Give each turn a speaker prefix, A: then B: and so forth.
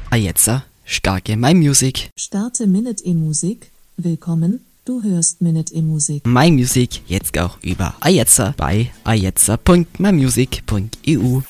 A: Ajetzer, starke My Music.
B: Starte Minute E-Musik. Willkommen, du hörst Minute E-Musik.
A: My Music jetzt auch über Ajetzer bei ajetzer.mymusic.eu.